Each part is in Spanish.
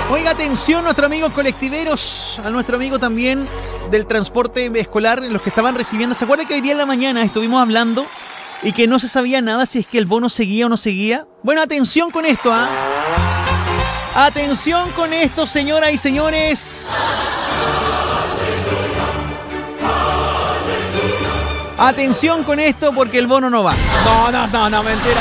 Oiga, atención, nuestros amigos colectiveros, a nuestro amigo también del transporte escolar, los que estaban recibiendo. ¿Se acuerdan que hoy día en la mañana estuvimos hablando y que no se sabía nada si es que el bono seguía o no seguía? Bueno, atención con esto, ¿ah? Atención con esto, señoras y señores. Atención con esto porque el bono no va. No,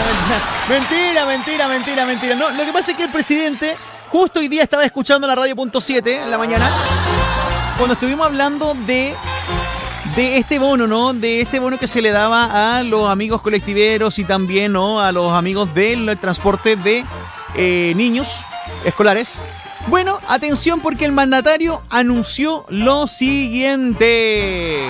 mentira. No, lo que pasa es que el presidente justo hoy día estaba escuchando la radio.7 en la mañana cuando estuvimos hablando de este bono, ¿no? De este bono que se le daba a los amigos colectiveros y también, ¿no?, a los amigos del transporte de niños escolares. Bueno, atención porque el mandatario anunció lo siguiente.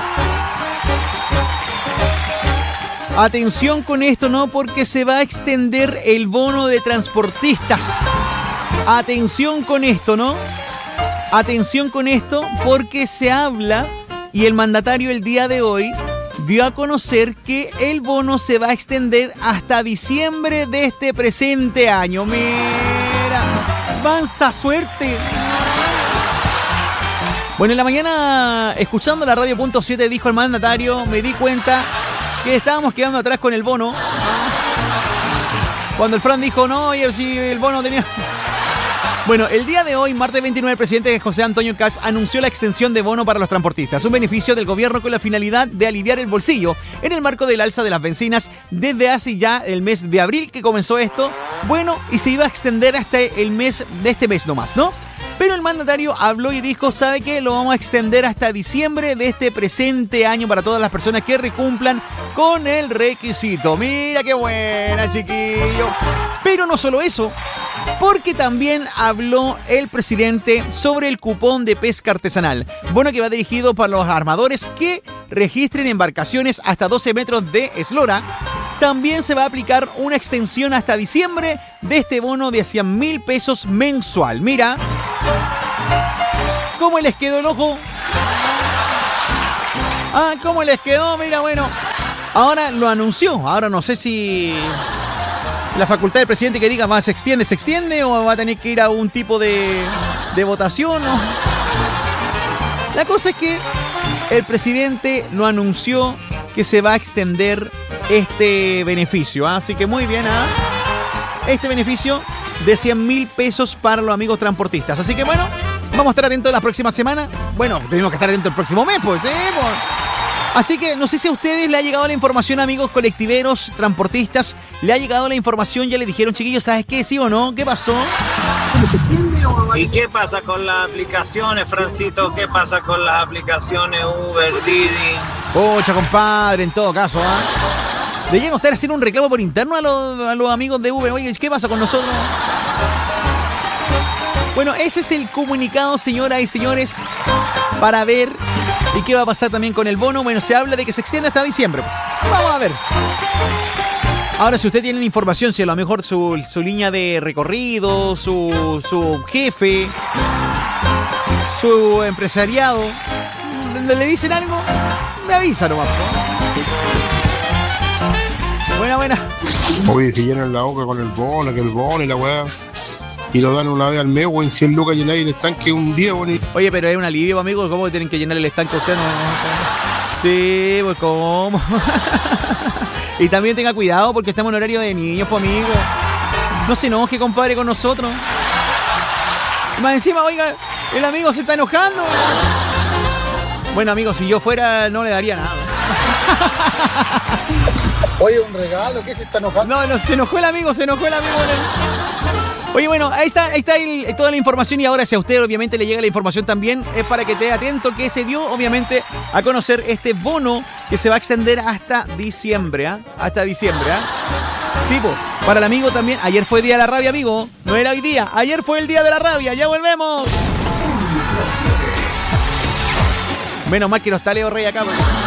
Atención con esto, ¿no? Porque se va a extender el bono de transportistas. Atención con esto, ¿no? Atención con esto porque se habla y el mandatario el día de hoy dio a conocer que el bono se va a extender hasta diciembre de este presente año. Mira, mansa suerte. Bueno, en la mañana, escuchando la radio.7, dijo el mandatario, me di cuenta que estábamos quedando atrás con el bono. Cuando el Fran dijo, no, oye, si el bono tenía... Bueno, el día de hoy, martes 29, el presidente José Antonio Kast anunció la extensión de bono para los transportistas, un beneficio del gobierno con la finalidad de aliviar el bolsillo en el marco del alza de las bencinas desde hace ya el mes de abril que comenzó esto. Bueno, y se iba a extender hasta el mes de este mes nomás, ¿no? Pero el mandatario habló y dijo, ¿sabe qué? Lo vamos a extender hasta diciembre de este presente año para todas las personas que recumplan con el requisito. Mira qué buena, chiquillo. Pero no solo eso, porque también habló el presidente sobre el cupón de pesca artesanal. Bono que va dirigido para los armadores que registren embarcaciones hasta 12 metros de eslora. También se va a aplicar una extensión hasta diciembre de este bono de 100.000 pesos mensual. Mira, ¿cómo les quedó el ojo? Ah, ¿cómo les quedó? Mira, bueno, ahora lo anunció. Ahora no sé si la facultad del presidente que diga, ¿se extiende o va a tener que ir a un tipo de votación, ¿no? La cosa es que el presidente lo anunció que se va a extender este beneficio, ¿eh? Así que muy bien, este beneficio de 100.000 pesos para los amigos transportistas. Así que bueno, vamos a estar atentos la próxima semana. Bueno, tenemos que estar atentos el próximo mes, pues, Así que no sé si a ustedes le ha llegado la información, amigos colectiveros, transportistas. ¿Le ha llegado la información? Ya le dijeron, chiquillos, ¿sabes qué? ¿Sí o no? ¿Qué pasó? ¿Y qué pasa con las aplicaciones, Francito? ¿Qué pasa con las aplicaciones Uber, Didi? Pocha, compadre, en todo caso, deberían ustedes hacer un reclamo por interno a los amigos de Uber. Oye, ¿qué pasa con nosotros? Bueno, ese es el comunicado, señoras y señores, para ver y qué va a pasar también con el bono. Bueno, se habla de que se extiende hasta diciembre. Vamos a ver. Ahora, si usted tiene información, si a lo mejor su línea de recorrido, su jefe, su empresariado, ¿le dicen algo? Me avisa nomás. Buena. Oye, se llenan la boca con el bono, que el bono y la weá. Y lo dan una vez al mes, weón, 100 lucas llenar el estanque un día, weón. Oye, pero es un alivio, amigo. ¿Cómo tienen que llenar el estanque ustedes? No. Sí, pues ¿cómo? Y también tenga cuidado porque estamos en horario de niños, pues, amigo. No se enoje, compadre, con nosotros. Más encima, oiga, el amigo se está enojando. Bueno, amigo, si yo fuera, no le daría nada. Oye, un regalo, ¿qué se está enojando? No, se enojó el amigo. Oye, bueno, ahí está toda la información. Y ahora, si a usted obviamente le llega la información también, es para que esté atento que se dio obviamente a conocer este bono que se va a extender hasta diciembre, hasta diciembre, Sí, pues, para el amigo también. Ayer fue Día de la Rabia, amigo. No era hoy día. Ayer fue el Día de la Rabia. Ya volvemos. Menos mal que no está Leo Rey acá, pues.